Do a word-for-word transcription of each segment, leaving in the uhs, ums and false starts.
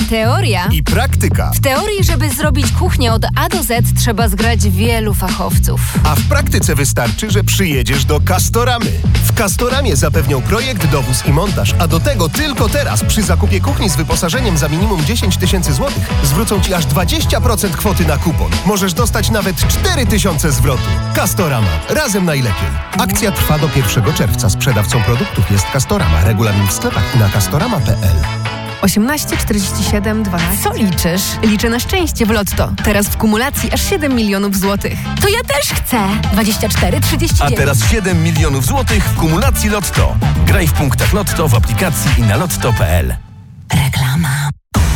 Teoria i praktyka. W teorii, żeby zrobić kuchnię od A do Z, trzeba zgrać wielu fachowców. A w praktyce wystarczy, że przyjedziesz do Castoramy. W Castoramie zapewnią projekt, dowóz i montaż, a do tego tylko teraz przy zakupie kuchni z wyposażeniem za minimum dziesięć tysięcy złotych zwrócą Ci aż dwadzieścia procent kwoty na kupon. Możesz dostać nawet cztery tysiące zwrotu. Castorama. Razem najlepiej. Akcja trwa do pierwszego czerwca. Sprzedawcą produktów jest Castorama. Regulamin w sklepach i na castorama kropka p l. osiemnaście czterdzieści siedem dwanaście. Co liczysz? Liczę na szczęście w Lotto. Teraz w kumulacji aż siedem milionów złotych. To ja też chcę. dwadzieścia cztery trzydzieści dziewięć. A teraz siedem milionów złotych w kumulacji Lotto. Graj w punktach Lotto w aplikacji i na lotto kropka p l. Reklama.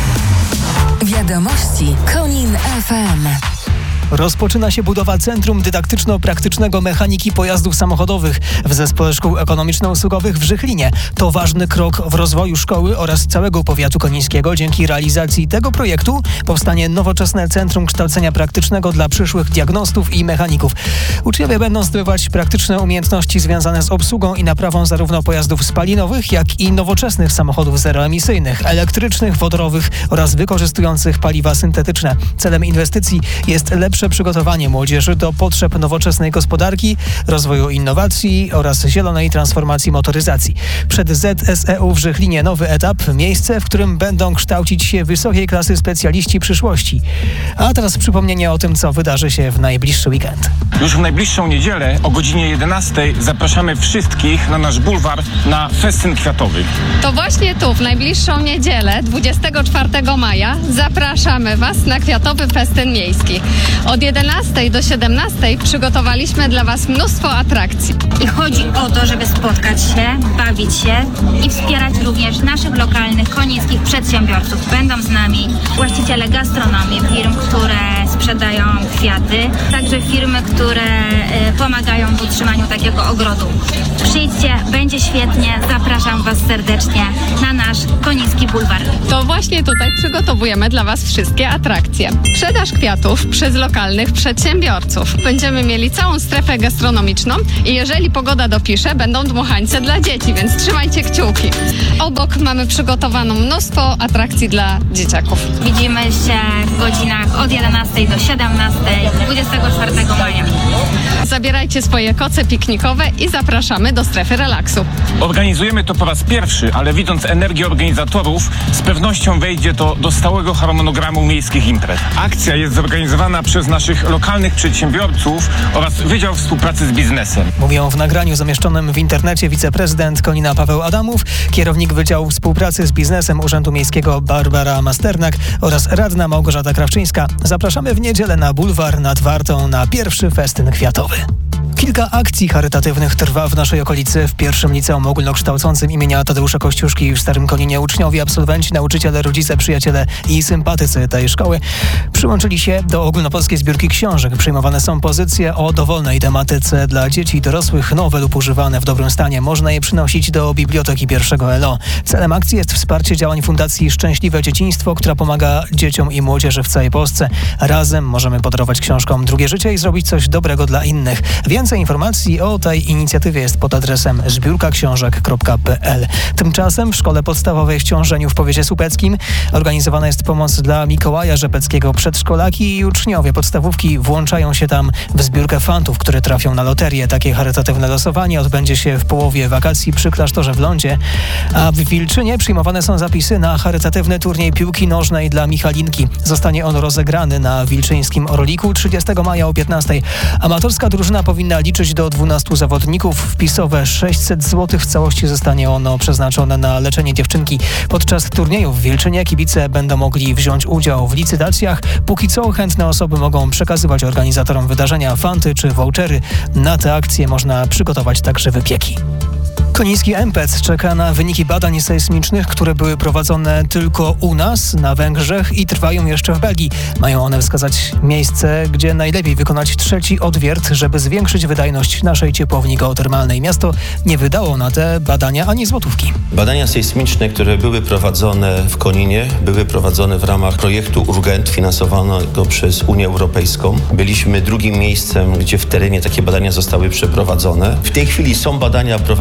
Wiadomości Konin F M. Rozpoczyna się budowa Centrum Dydaktyczno-Praktycznego Mechaniki Pojazdów Samochodowych w Zespole Szkół Ekonomiczno-Usługowych w Żychlinie. To ważny krok w rozwoju szkoły oraz całego powiatu konińskiego. Dzięki realizacji tego projektu powstanie nowoczesne Centrum Kształcenia Praktycznego dla przyszłych diagnostów i mechaników. Uczniowie będą zdobywać praktyczne umiejętności związane z obsługą i naprawą zarówno pojazdów spalinowych, jak i nowoczesnych samochodów zeroemisyjnych, elektrycznych, wodorowych oraz wykorzystujących paliwa syntetyczne. Celem inwestycji jest lepsze przygotowanie młodzieży do potrzeb nowoczesnej gospodarki, rozwoju innowacji oraz zielonej transformacji motoryzacji. Przed Z S E U w Żychlinie nowy etap, miejsce, w którym będą kształcić się wysokiej klasy specjaliści przyszłości. A teraz przypomnienie o tym, co wydarzy się w najbliższy weekend. Już w najbliższą niedzielę o godzinie jedenastej zapraszamy wszystkich na nasz bulwar na festyn kwiatowy. To właśnie tu, w najbliższą niedzielę, dwudziestego czwartego maja, zapraszamy Was na Kwiatowy Festyn Miejski. Od jedenastej do siedemnastej przygotowaliśmy dla Was mnóstwo atrakcji. I chodzi o to, żeby spotkać się, bawić się i wspierać również naszych lokalnych konińskich przedsiębiorców. Będą z nami właściciele gastronomii, firm, które sprzedają kwiaty, także firmy, które y, pomagają w utrzymaniu takiego ogrodu. Przyjdźcie, będzie świetnie, zapraszam Was serdecznie na nasz koniński bulwar. To właśnie tutaj przygotowujemy dla Was wszystkie atrakcje. Sprzedaż kwiatów przez lokalnych przedsiębiorców. Będziemy mieli całą strefę gastronomiczną i jeżeli pogoda dopisze, będą dmuchańce dla dzieci, więc trzymajcie kciuki. Obok mamy przygotowaną mnóstwo atrakcji dla dzieciaków. Widzimy się w godzinach od jedenastej do siedemnastej, dwudziestego czwartego maja. Zabierajcie swoje koce piknikowe i zapraszamy do strefy relaksu. Organizujemy to po raz pierwszy, ale widząc energię organizatorów, z pewnością wejdzie to do stałego harmonogramu miejskich imprez. Akcja jest zorganizowana przez naszych lokalnych przedsiębiorców oraz Wydział Współpracy z Biznesem. Mówią w nagraniu zamieszczonym w internecie wiceprezydent Konina Paweł Adamów, kierownik Wydziału Współpracy z Biznesem Urzędu Miejskiego Barbara Masternak oraz radna Małgorzata Krawczyńska. Zapraszamy w niedzielę na bulwar nad Wartą na pierwszy festyn kwiatowy. Kilka akcji charytatywnych trwa w naszej okolicy. W pierwszym liceum ogólnokształcącym imienia Tadeusza Kościuszki w Starym Koninie uczniowie, absolwenci, nauczyciele, rodzice, przyjaciele i sympatycy tej szkoły przyłączyli się do ogólnopolskiej zbiórki książek. Przyjmowane są pozycje o dowolnej tematyce dla dzieci i dorosłych, nowe lub używane w dobrym stanie. Można je przynosić do Biblioteki pierwszego L O. Celem akcji jest wsparcie działań Fundacji Szczęśliwe Dzieciństwo, która pomaga dzieciom i młodzieży w całej Polsce. Razem możemy podarować książkom drugie życie i zrobić coś dobrego dla innych. Więcej informacji o tej inicjatywie jest pod adresem zbiórka książek kropka p l. Tymczasem w Szkole Podstawowej w Ciążeniu w powiecie słupeckim organizowana jest pomoc dla Mikołaja Rzepeckiego. Przedszkolaki i uczniowie podstawówki włączają się tam w zbiórkę fantów, które trafią na loterię. Takie charytatywne losowanie odbędzie się w połowie wakacji przy klasztorze w Lądzie, a w Wilczynie przyjmowane są zapisy na charytatywny turniej piłki nożnej dla Michalinki. Zostanie on rozegrany na wilczyńskim Orliku trzydziestego maja o piętnastej. Amatorska drużyna powinna liczyć do dwunastu zawodników. Wpisowe sześćset złotych. W całości zostanie ono przeznaczone na leczenie dziewczynki. Podczas turnieju w Wilczynie kibice będą mogli wziąć udział w licytacjach. Póki co chętne osoby mogą przekazywać organizatorom wydarzenia fanty czy vouchery. Na tę akcję można przygotować także wypieki. Koniński M P E C czeka na wyniki badań sejsmicznych, które były prowadzone tylko u nas, na Węgrzech i trwają jeszcze w Belgii. Mają one wskazać miejsce, gdzie najlepiej wykonać trzeci odwiert, żeby zwiększyć wydajność naszej ciepłowni geotermalnej. Miasto nie wydało na te badania ani złotówki. Badania sejsmiczne, które były prowadzone w Koninie, były prowadzone w ramach projektu Urgent finansowanego przez Unię Europejską. Byliśmy drugim miejscem, gdzie w terenie takie badania zostały przeprowadzone. W tej chwili są badania prowadzone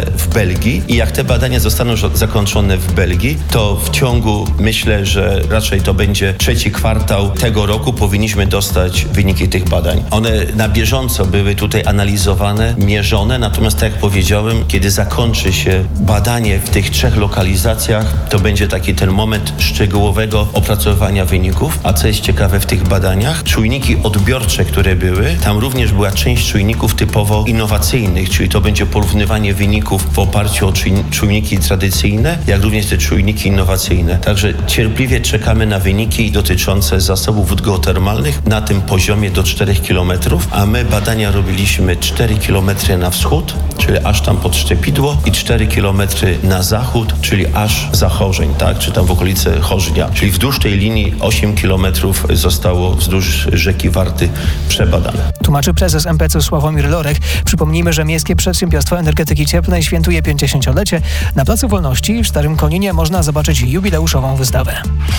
w Belgii i jak te badania zostaną zakończone w Belgii, to w ciągu, myślę, że raczej to będzie trzeci kwartał tego roku, powinniśmy dostać wyniki tych badań. One na bieżąco były tutaj analizowane, mierzone, natomiast tak jak powiedziałem, kiedy zakończy się badanie w tych trzech lokalizacjach, to będzie taki ten moment szczegółowego opracowywania wyników. A co jest ciekawe w tych badaniach, czujniki odbiorcze, które były, tam również była część czujników typowo innowacyjnych, czyli to będzie porównywanie wyników w oparciu o czujniki tradycyjne, jak również te czujniki innowacyjne. Także cierpliwie czekamy na wyniki dotyczące zasobów wód geotermalnych na tym poziomie do czterech kilometrów, a my badania robiliśmy cztery kilometry na wschód, czyli aż tam pod Szczepidło i cztery kilometry na zachód, czyli aż za Chorzeń, tak, czy tam w okolice Chorznia. Czyli wzdłuż tej linii osiem kilometrów zostało wzdłuż rzeki Warty przebadane. Tłumaczy prezes M P C Sławomir Lorek. Przypomnijmy, że Miejskie Przedsiębiorstwo Energetyki Cieplnej świętuje pięćdziesięciolecie. Na Placu Wolności w Starym Koninie można zobaczyć jubileuszową wystawę.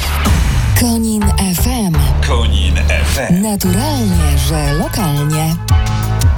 Konin F M. Konin F M. Naturalnie, że lokalnie.